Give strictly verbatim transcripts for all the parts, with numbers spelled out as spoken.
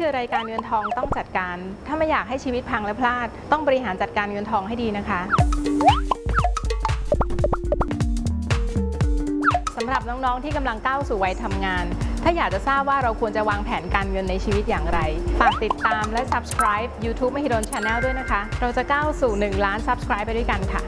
คือรายการเงินทองต้องจัดการถ้าไม่อยากให้ชีวิตพังและพลาดต้องบริหารจัดการเงินทองให้ดีนะคะสำหรับน้องๆที่กำลังก้าวสู่วัยทำงานถ้าอยากจะทราบว่าเราควรจะวางแผนการเงินในชีวิตอย่างไรฝากติดตามและ Subscribe YouTube Mahidol Channel ด้วยนะคะเราจะก้าวสู่หนึ่งล้าน Subscribe ไปด้วยกันค่ะ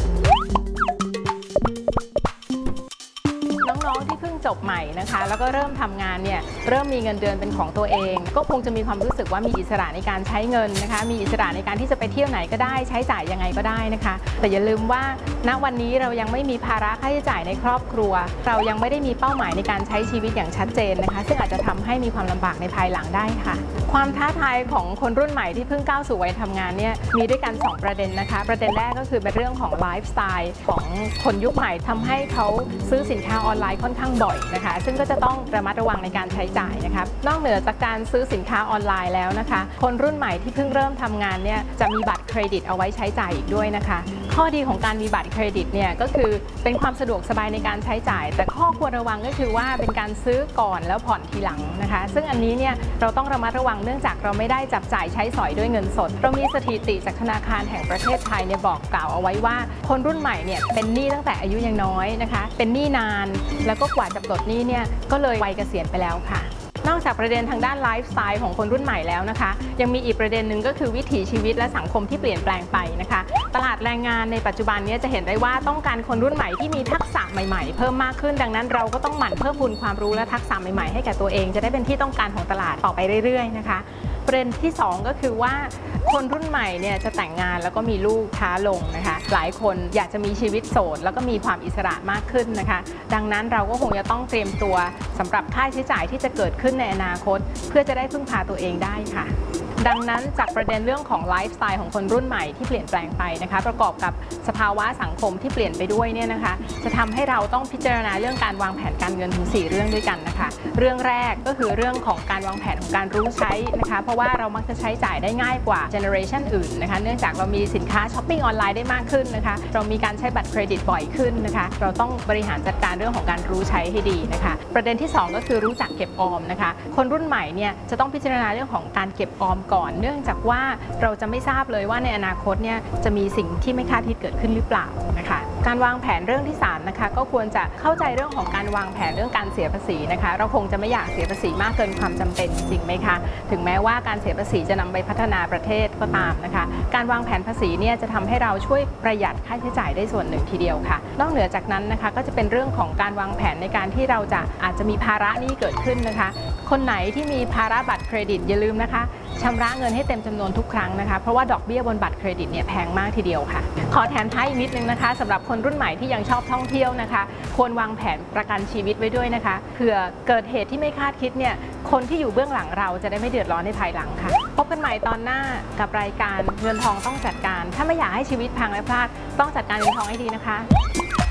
น้องๆที่เพิ่งจบใหม่นะคะแล้วก็เริ่มทำงานเนี่ยเริ่มมีเงินเดือนเป็นของตัวเองก็คงจะมีความรู้สึกว่ามีอิสระในการใช้เงินนะคะมีอิสระในการที่จะไปเที่ยวไหนก็ได้ใช้จ่ายยังไงก็ได้นะคะแต่อย่าลืมว่าณวันนี้เรายังไม่มีภาระค่าใช้จ่ายในครอบครัวเรายังไม่ได้มีเป้าหมายในการใช้ชีวิตอย่างชัดเจนนะคะซึ่งอาจจะทำให้มีความลำบากในภายหลังได้ค่ะความท้าทายของคนรุ่นใหม่ที่เพิ่งก้าวสู่วัยทำงานเนี่ยมีด้วยกันสองประเด็นนะคะประเด็นแรกก็คือเป็นเรื่องของไลฟ์สไตล์ของคนยุคใหม่ทำให้เขาซื้อสินค้าออนไลน์ค่อนข้างบ่อยนะคะซึ่งก็จะต้องระมัดระวังในการใช้จ่ายนะคะนอกเหนือจากการซื้อสินค้าออนไลน์แล้วนะคะคนรุ่นใหม่ที่เพิ่งเริ่มทำงานเนี่ยจะมีบัตรเครดิตเอาไว้ใช้จ่ายอีกด้วยนะคะข้อดีของการมีบัตรเครดิตเนี่ยก็คือเป็นความสะดวกสบายในการใช้จ่ายแต่ข้อควรระวังก็คือว่าเป็นการซื้อก่อนแล้วผ่อนทีหลังนะคะซึ่งอันนี้เนี่ยเราต้องระมัดระวังเนื่องจากเราไม่ได้จับจ่ายใช้สอยด้วยเงินสดเรามีสถิติจากธนาคารแห่งประเทศไทยเนี่ยบอกกล่าวเอาไว้ว่าคนรุ่นใหม่เนี่ยเป็นหนี้ตั้งแต่อายุยังน้อยนะคะเป็นหนี้นานแล้วก็กว่าจะปลดหนี้เนี่ยก็เลยวัยเกษียณไปแล้วค่ะนอกจากประเด็นทางด้านไลฟ์สไตล์ของคนรุ่นใหม่แล้วนะคะยังมีอีกประเด็นหนึ่งก็คือวิถีชีวิตและสังคมที่เปลี่ยนแปลงไปนะคะตลาดแรงงานในปัจจุบันนี้จะเห็นได้ว่าต้องการคนรุ่นใหม่ที่มีทักษะใหม่ๆเพิ่มมากขึ้นดังนั้นเราก็ต้องหมั่นเพิ่มพูนความรู้และทักษะใหม่ๆให้แก่ตัวเองจะได้เป็นที่ต้องการของตลาดต่อไปเรื่อยๆนะคะประเด็นที่สองก็คือว่าคนรุ่นใหม่เนี่ยจะแต่งงานแล้วก็มีลูกช้าลงนะคะหลายคนอยากจะมีชีวิตโสดแล้วก็มีความอิสระมากขึ้นนะคะดังนั้นเราก็คงจะต้องเตรียมตัวสำหรับค่าใช้จ่ายที่จะเกิดขึ้นในอนาคตเพื่อจะได้พึ่งพาตัวเองได้ค่ะดังนั้นจากประเด็นเรื่องของไลฟ์สไตล์ของคนรุ่นใหม่ที่เปลี่ยนแปลงไปนะคะประกอบกับสภาวะสังคมที่เปลี่ยนไปด้วยเนี่ยนะคะจะทำให้เราต้องพิจารณาเรื่องการวางแผนการเงินถึงสี่เรื่องด้วยกันนะคะเรื่องแรกก็คือเรื่องของการวางแผนของการรู้ใช้นะคะเพราะว่าเรามักจะใช้จ่ายได้ง่ายกว่าเจเนอเรชันอื่นนะคะเนื่องจากเรามีสินค้าช้อปปิ้งออนไลน์ได้มากขึ้นนะคะเรามีการใช้บัตรเครดิตบ่อยขึ้นนะคะเราต้องบริหารจัดการเรื่องของการรู้ใช้ให้ดีนะคะประเด็นที่สองก็คือรู้จักเก็บออมนะคะคนรุ่นใหม่เนี่ยจะต้องพิจารณาเรื่องของการเก็บออมก่อนเนื่องจากว่าเราจะไม่ทราบเลยว่าในอนาคตเนี่ยจะมีสิ่งที่ไม่คาดคิดเกิดขึ้นหรือเปล่านะคะการวางแผนเรื่องที่สามนะคะก็ควรจะเข้าใจเรื่องของการวางแผนเรื่องการเสียภาษีนะคะเราคงจะไม่อยากเสียภาษีมากเกินความจำเป็นจริงไหมคะถึงแม้ว่าการเสียภาษีจะนำไปพัฒนาประเทศก็ตามนะคะการวางแผนภาษีเนี่ยจะทำให้เราช่วยประหยัดค่าใช้จ่ายได้ส่วนหนึ่งทีเดียวค่ะนอกเหนือจากนั้นนะคะก็จะเป็นเรื่องของการวางแผนในการที่เราจะอาจจะมีภาระหนี้เกิดขึ้นนะคะคนไหนที่มีภาระบัตรเครดิตอย่าลืมนะคะชำระเงินให้เต็มจำนวนทุกครั้งนะคะเพราะว่าดอกเบี้ยบนบัตรเครดิตเนี่ยแพงมากทีเดียวค่ะขอแถมท้ายอีกนิดนึงนะคะสำหรับคนรุ่นใหม่ที่ยังชอบท่องเที่ยวนะคะควรวางแผนประกันชีวิตไว้ด้วยนะคะเผื่อเกิดเหตุที่ไม่คาดคิดเนี่ยคนที่อยู่เบื้องหลังเราจะได้ไม่เดือดร้อนในภายหลังค่ะพบกันใหม่ตอนหน้ากับรายการเงินทองต้องจัดการถ้าไม่อยากให้ชีวิตพังและพลาดต้องจัดการเงินทองให้ดีนะคะ